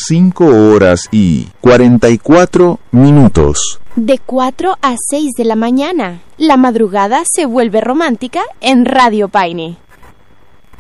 5 horas y 44 minutos. De 4 a 6 de la mañana. La madrugada se vuelve romántica en Radio Paine.